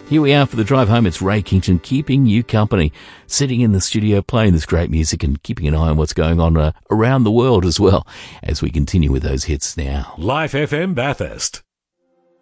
Here we are for the drive home. It's Ray Kington keeping you company, sitting in the studio playing this great music and keeping an eye on what's going on around the world as well as we continue with those hits now. Life FM Bathurst.